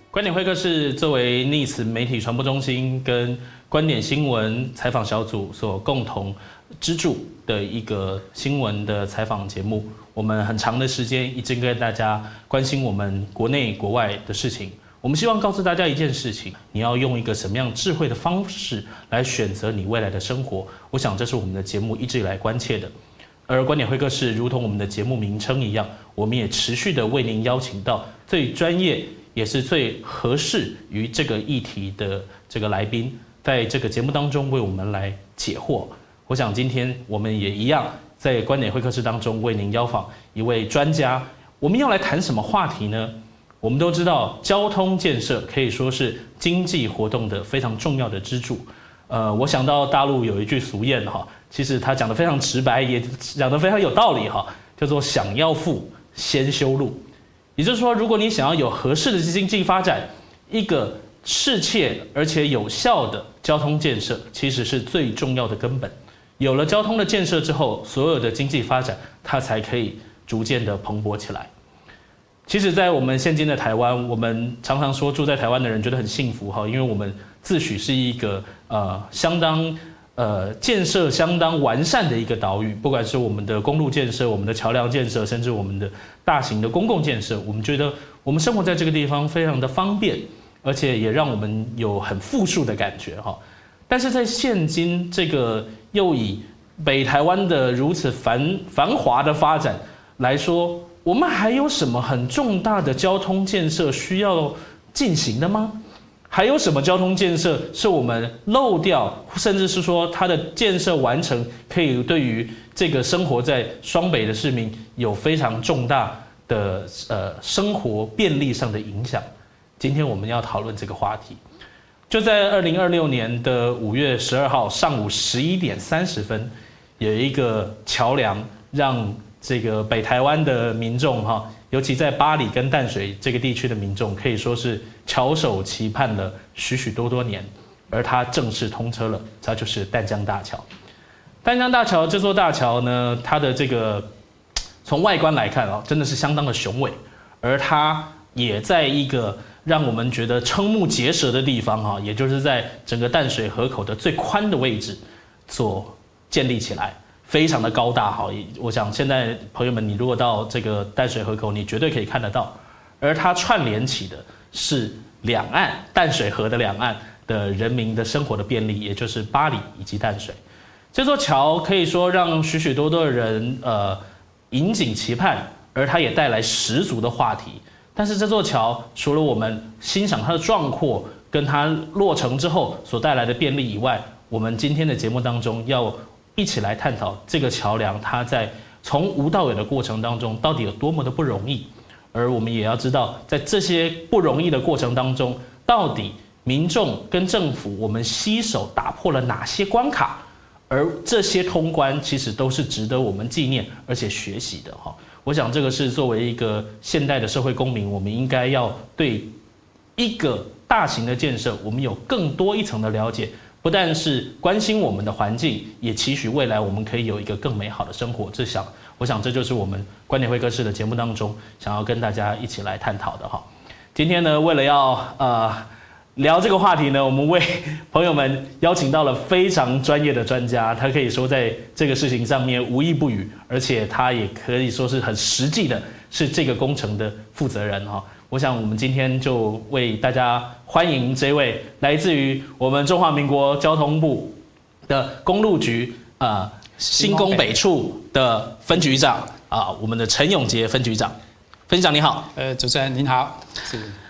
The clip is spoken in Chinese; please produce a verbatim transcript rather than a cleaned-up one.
观点会客室作为逆词媒体传播中心跟观点新闻采访小组所共同资助的一个新闻的采访节目，我们很长的时间一直跟大家关心我们国内国外的事情。我们希望告诉大家一件事情：你要用一个什么样智慧的方式来选择你未来的生活。我想这是我们的节目一直以来关切的。而观点会客室如同我们的节目名称一样，我们也持续的为您邀请到最专业也是最合适于这个议题的这个来宾，在这个节目当中为我们来解惑。我想今天我们也一样，在观点会客室当中为您邀访一位专家。我们要来谈什么话题呢？我们都知道，交通建设可以说是经济活动的非常重要的支柱。呃，我想到大陆有一句俗谚哈，其实他讲得非常直白，也讲得非常有道理哈，叫做“想要富，先修路”。也就是说，如果你想要有合适的经济发展，一个适切而且有效的交通建设，其实是最重要的根本。有了交通的建设之后，所有的经济发展它才可以逐渐的蓬勃起来。其实，在我们现今的台湾，我们常常说住在台湾的人觉得很幸福哈，因为我们自诩是一个呃相当呃建设相当完善的一个岛屿，不管是我们的公路建设、我们的桥梁建设，甚至我们的大型的公共建设，我们觉得我们生活在这个地方非常的方便，而且也让我们有很富庶的感觉哈。但是在现今这个又以北台湾的如此繁繁华的发展来说，我们还有什么很重大的交通建设需要进行的吗？还有什么交通建设是我们漏掉，甚至是说它的建设完成可以对于这个生活在双北的市民有非常重大的呃生活便利上的影响？今天我们要讨论这个话题。就在二零二六年的五月十二号上午十一点三十分，有一个桥梁让这个北台湾的民众哈，尤其在八里跟淡水这个地区的民众，可以说是翘首期盼了许许多多年，而它正式通车了，它就是淡江大桥。淡江大桥这座大桥呢，它的这个从外观来看啊，真的是相当的雄伟，而它也在一个让我们觉得瞠目结舌的地方哈，也就是在整个淡水河口的最宽的位置所建立起来。非常的高大，好，我想现在朋友们，你如果到这个淡水河口，你绝对可以看得到，而它串联起的是两岸淡水河的两岸的人民的生活的便利，也就是八里以及淡水。这座桥可以说让许许多多的人呃引颈期盼，而它也带来十足的话题。但是这座桥除了我们欣赏它的壮阔跟它落成之后所带来的便利以外，我们今天的节目当中要一起来探讨这个桥梁，它在从无到有的过程当中到底有多么的不容易，而我们也要知道，在这些不容易的过程当中，到底民众跟政府我们携手打破了哪些关卡，而这些通关其实都是值得我们纪念而且学习的哈。我想这个是作为一个现代的社会公民，我们应该要对一个大型的建设，我们有更多一层的了解。不但是关心我们的环境，也期许未来我们可以有一个更美好的生活。这想，我想这就是我们观点会客室的节目当中想要跟大家一起来探讨的哈。今天呢，为了要呃聊这个话题呢，我们为朋友们邀请到了非常专业的专家，他可以说在这个事情上面无一不语，而且他也可以说是很实际的，是这个工程的负责人哈。我想我们今天就为大家欢迎这位来自于我们中华民国交通部的公路局呃新工北处的分局长啊、呃，我们的陈永杰分局长。分局长你好。 呃，主持人您好。是。